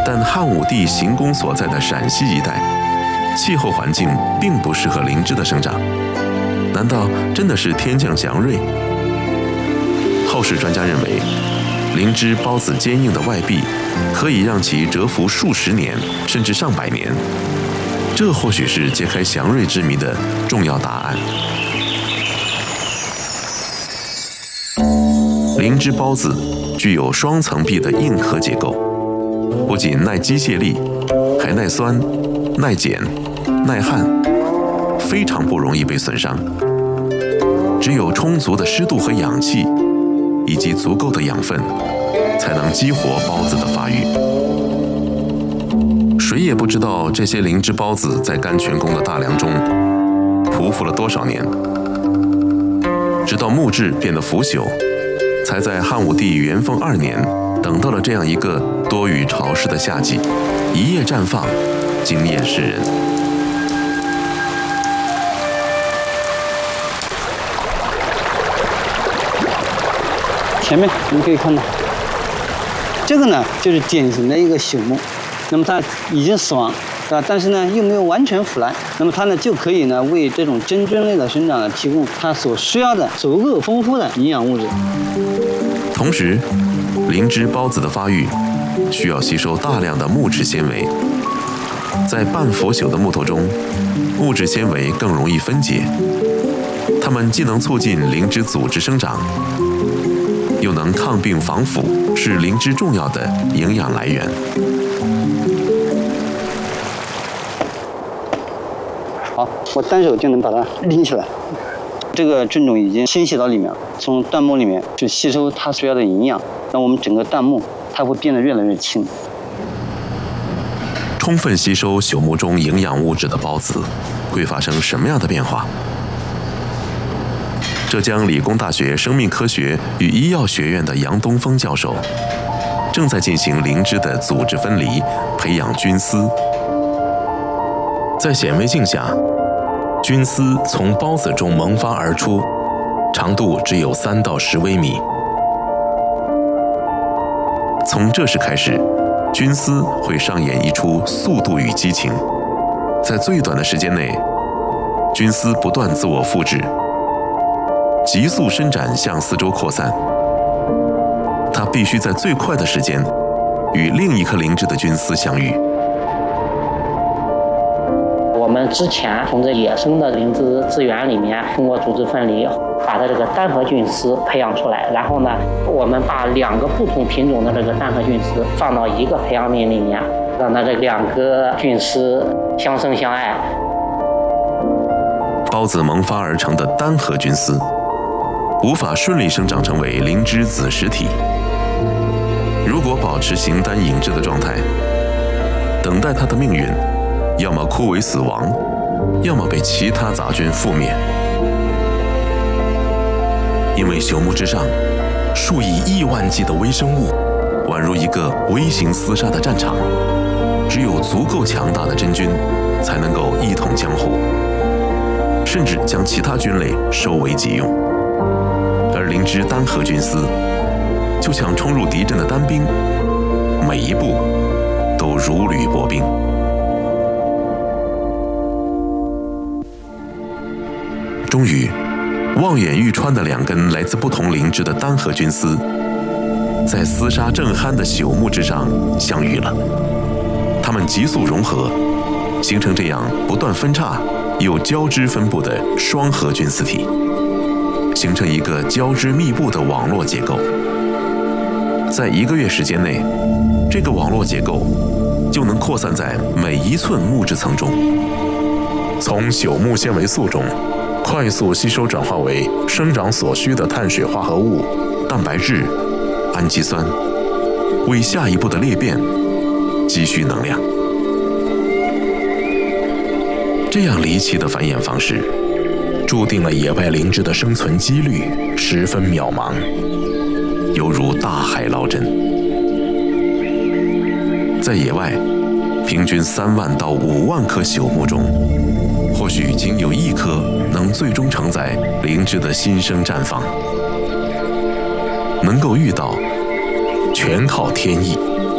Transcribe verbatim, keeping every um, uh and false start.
但汉武帝行宫所在的陕西一带，气候环境并不适合灵芝的生长。难道真的是天降祥瑞？后世专家认为，灵芝孢子坚硬的外壁可以让其蛰伏数十年，甚至上百年。这或许是揭开祥瑞之谜的重要答案。灵芝孢子具有双层壁的硬壳结构，不仅耐机械力，还耐酸、耐碱、耐旱，非常不容易被损伤。只有充足的湿度和氧气，以及足够的养分，才能激活孢子的发育。谁也不知道这些灵芝孢子在甘泉宫的大梁中匍匐了多少年，直到木质变得腐朽，才在汉武帝元丰二年等到了这样一个多雨潮湿的夏季，一夜绽放，惊艳世人。 前面我们可以看到，这个呢就是典型的一个朽木，那么它已经死亡，对吧？但是呢又没有完全腐烂，那么它呢就可以呢为这种真菌类的生长呢提供它所需要的足够丰富的营养物质。 同时，灵芝孢子的发育需要吸收大量的木质纤维，在半腐朽的木头中，木质纤维更容易分解，它们既能促进灵芝组织生长，又能抗病防腐，是灵芝重要的营养来源。 好，我单手就能把它拎起来。这个菌种已经侵袭到里面了，从弹幕里面去吸收它需要的营养，那我们整个弹幕它会变得越来越轻。 充分吸收朽木中营养物质的孢子会发生什么样的变化？浙江理工大学生命科学与医药学院的杨东风教授正在进行灵芝的组织分离，培养菌丝。在显微镜下，菌丝从孢子中萌发而出，长度只有三到十微米。从这时开始，菌丝会上演一出速度与激情，在最短的时间内，菌丝不断自我复制，急速伸展向四周扩散。它必须在最快的时间与另一颗灵芝的菌丝相遇。 我们之前从这野生的灵芝资源里面，通过组织分离，把它这个单核菌丝培养出来，然后呢，我们把两个不同品种的这个单核菌丝放到一个培养皿里面，让它这两个菌丝相生相爱。 孢子萌发而成的单核菌丝无法顺利生长成为灵芝子实体。如果保持形单影只的状态，等待它的命运，要么枯萎死亡，要么被其他杂菌覆灭。因为朽木之上，数以亿万计的微生物，宛如一个微型厮杀的战场，只有足够强大的真菌，才能够一统江湖，甚至将其他菌类收为己用。而灵芝单核菌丝，就像冲入敌阵的单兵，每一步都如履薄冰。终于，望眼欲穿的两根来自不同灵芝的单核菌丝，在厮杀正酣的朽木之上相遇了。它们急速融合，形成这样不断分叉又交织分布的双核菌丝体，形成一个交织密布的网络结构。在一个月时间内，这个网络结构就能扩散在每一寸木质层中，从朽木纤维素中快速吸收转化为生长所需的碳水化合物、蛋白质、氨基酸，为下一步的裂变积蓄能量。这样离奇的繁衍方式，注定了野外灵芝的生存几率十分渺茫，犹如大海捞针。在野外，平均三万到五万棵朽木中，或许仅有一棵能最终承载灵芝的新生绽放。能够遇到，全靠天意。